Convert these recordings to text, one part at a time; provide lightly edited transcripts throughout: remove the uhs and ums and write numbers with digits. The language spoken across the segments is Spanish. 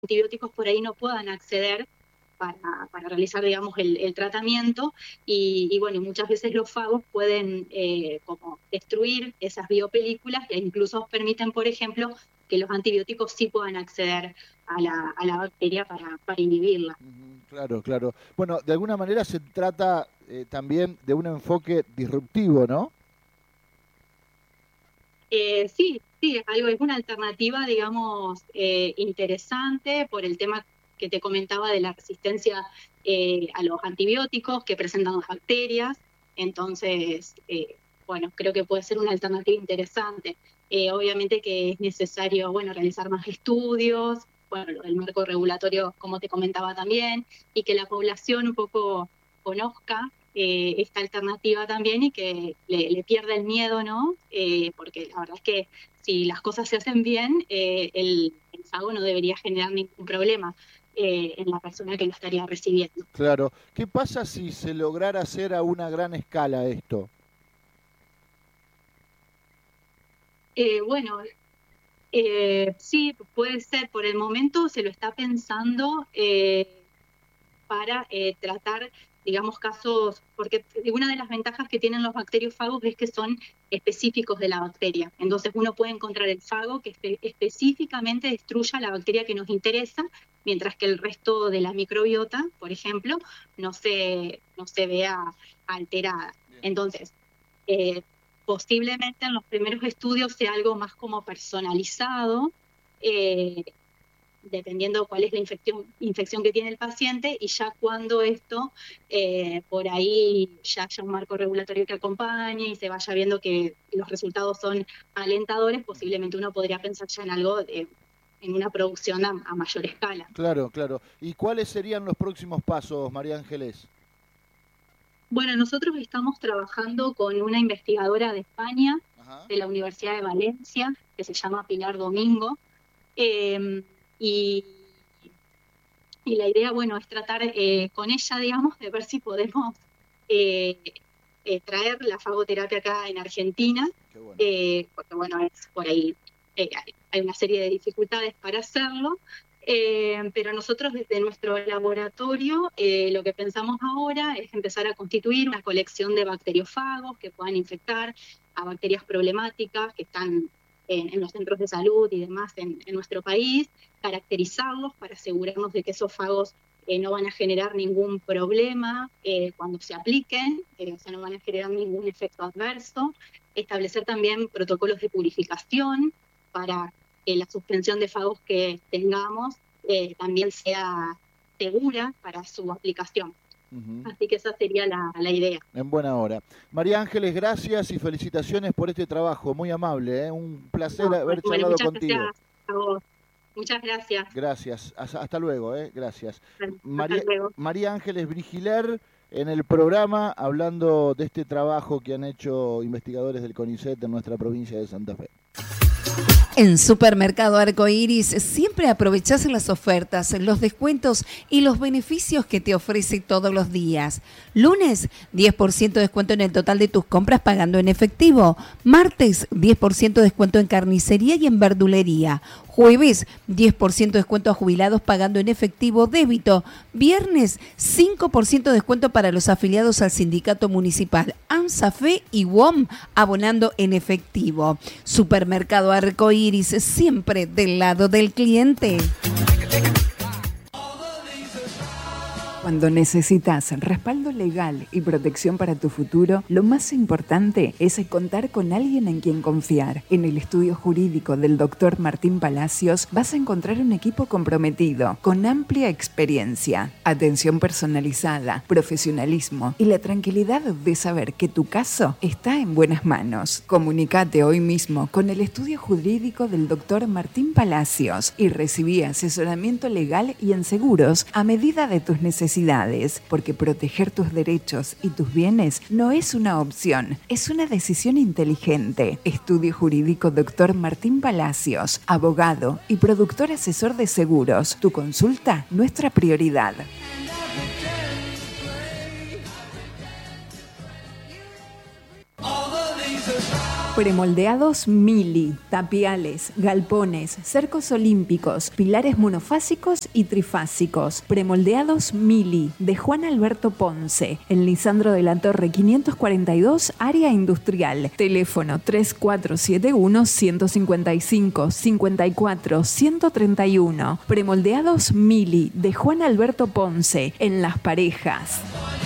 antibióticos por ahí no puedan acceder para realizar, digamos, el tratamiento, y bueno, muchas veces los fagos pueden como destruir esas biopelículas e incluso permiten, por ejemplo, que los antibióticos sí puedan acceder a la bacteria para inhibirla. Claro, claro. Bueno, de alguna manera se trata también de un enfoque disruptivo, ¿no? Sí, sí, es una alternativa, digamos, interesante por el tema que te comentaba de la resistencia a los antibióticos que presentan las bacterias. Entonces, bueno, creo que puede ser una alternativa interesante. Obviamente que es necesario, bueno, realizar más estudios, bueno, lo del marco regulatorio, como te comentaba también, y que la población un poco conozca esta alternativa también y que le pierda el miedo, ¿no? Porque la verdad es que si las cosas se hacen bien, el fago no debería generar ningún problema en la persona que lo estaría recibiendo. Claro. ¿Qué pasa si se lograra hacer a una gran escala esto? Bueno, sí, puede ser, por el momento se lo está pensando para tratar, digamos, casos, porque una de las ventajas que tienen los bacteriófagos es que son específicos de la bacteria. Entonces uno puede encontrar el fago que específicamente destruya la bacteria que nos interesa, mientras que el resto de la microbiota, por ejemplo, no se vea alterada. Entonces, eh, posiblemente en los primeros estudios sea algo más como personalizado, eh, dependiendo cuál es la infección que tiene el paciente, y ya cuando esto, por ahí ya haya un marco regulatorio que acompañe y se vaya viendo que los resultados son alentadores, posiblemente uno podría pensar ya en algo en una producción a mayor escala. Claro, claro. ¿Y cuáles serían los próximos pasos, María Ángeles? Bueno, nosotros estamos trabajando con una investigadora de España, Ajá. de la Universidad de Valencia, que se llama Pilar Domingo, eh, y Y la idea, bueno, es tratar con ella, digamos, de ver si podemos eh, traer la fagoterapia acá en Argentina, Qué bueno. porque, bueno, es por ahí, hay una serie de dificultades para hacerlo, pero nosotros desde nuestro laboratorio lo que pensamos ahora es empezar a constituir una colección de bacteriófagos que puedan infectar a bacterias problemáticas que están en los centros de salud y demás en nuestro país, caracterizarlos para asegurarnos de que esos fagos no van a generar ningún problema cuando se apliquen, o sea, no van a generar ningún efecto adverso, establecer también protocolos de purificación para que la suspensión de fagos que tengamos también sea segura para su aplicación. Ujú. Así que esa sería la idea. En buena hora. María Ángeles, gracias y felicitaciones por este trabajo. Muy amable, ¿eh? Un placer No, haber bueno, charlado muchas contigo. gracias a vos. Muchas gracias. Gracias. Hasta luego, ¿eh? Gracias. Hasta María, luego. María Ángeles Brigiler en el programa hablando de este trabajo que han hecho investigadores del CONICET en nuestra provincia de Santa Fe. En Supermercado Arcoiris siempre aprovechás las ofertas, los descuentos y los beneficios que te ofrece todos los días. Lunes, 10% de descuento en el total de tus compras pagando en efectivo. Martes, 10% de descuento en carnicería y en verdulería. Jueves, 10% de descuento a jubilados pagando en efectivo débito. Viernes, 5% de descuento para los afiliados al sindicato municipal ANSAFE y WOM abonando en efectivo. Supermercado Arcoiris, siempre del lado del cliente. Cuando necesitas respaldo legal y protección para tu futuro, lo más importante es contar con alguien en quien confiar. En el estudio jurídico del Dr. Martín Palacios vas a encontrar un equipo comprometido, con amplia experiencia, atención personalizada, profesionalismo y la tranquilidad de saber que tu caso está en buenas manos. Comunicate hoy mismo con el estudio jurídico del Dr. Martín Palacios y recibí asesoramiento legal y en seguros a medida de tus necesidades, porque proteger tus derechos y tus bienes no es una opción, es una decisión inteligente. Estudio Jurídico Dr. Martín Palacios, abogado y productor asesor de seguros. Tu consulta, nuestra prioridad. Premoldeados Mili, tapiales, galpones, cercos olímpicos, pilares monofásicos y trifásicos. Premoldeados Mili, de Juan Alberto Ponce, en Lisandro de la Torre 542, área industrial. Teléfono 3471-155-54-131. Premoldeados Mili, de Juan Alberto Ponce, en Las Parejas.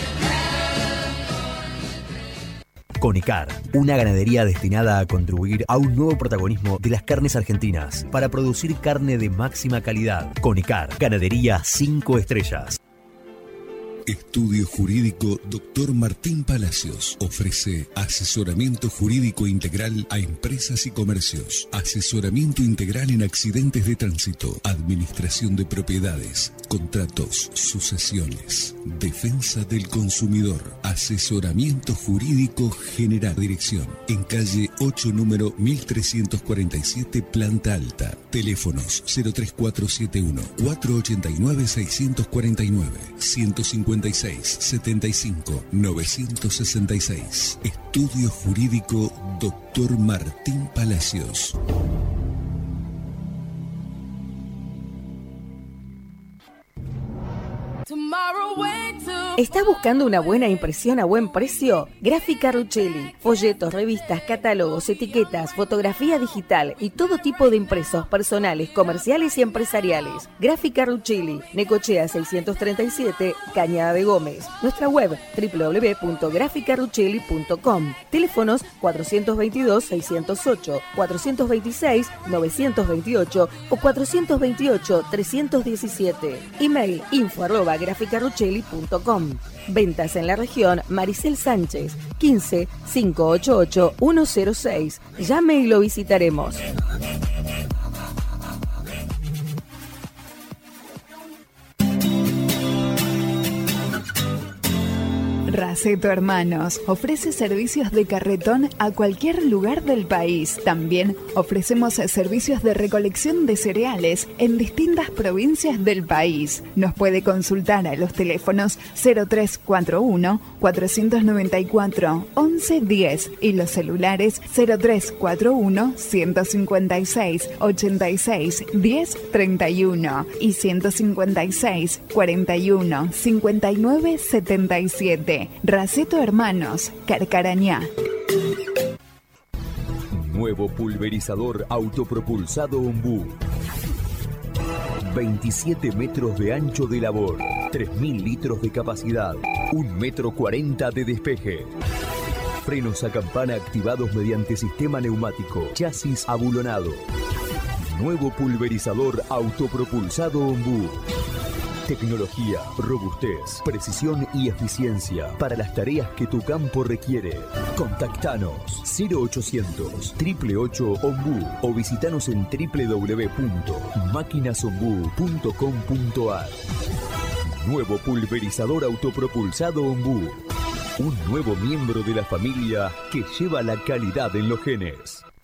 Conicar, una ganadería destinada a contribuir a un nuevo protagonismo de las carnes argentinas para producir carne de máxima calidad. Conicar, ganadería 5 estrellas. Estudio Jurídico Dr. Martín Palacios ofrece asesoramiento jurídico integral a empresas y comercios, asesoramiento integral en accidentes de tránsito, administración de propiedades, contratos, sucesiones, defensa del consumidor, asesoramiento jurídico general. Dirección en calle 8, número 1347, planta alta. Teléfonos 03471 489 649 156 75 966. Estudio Jurídico Dr. Martín Palacios. ¿Estás buscando una buena impresión a buen precio? Gráfica Ruchelli. Folletos, revistas, catálogos, etiquetas, fotografía digital y todo tipo de impresos personales, comerciales y empresariales. Gráfica Ruchelli. Necochea 637, Cañada de Gómez. Nuestra web www.graficaruchelli.com. Teléfonos 422-608, 426-928 o 428-317. Email info@graficaruchelli.com. Ventas en la región Maricel Sánchez, 15 588 106. Llame y lo visitaremos. Raceto Hermanos ofrece servicios de carretón a cualquier lugar del país. También ofrecemos servicios de recolección de cereales en distintas provincias del país. Nos puede consultar a los teléfonos 0341 494 1110 y los celulares 0341 156 86 10 31 y 156 41 59 77. Raceto Hermanos, Carcarañá. Nuevo pulverizador autopropulsado Ombú. 27 metros de ancho de labor, 3.000 litros de capacidad, 1,40 m de despeje. Frenos a campana activados mediante sistema neumático, chasis abulonado. Nuevo pulverizador autopropulsado Ombú. Tecnología, robustez, precisión y eficiencia para las tareas que tu campo requiere. Contactanos 0800 888 Ombú o visitanos en www.maquinasombú.com.ar. Nuevo pulverizador autopropulsado Ombú. Un nuevo miembro de la familia que lleva la calidad en los genes.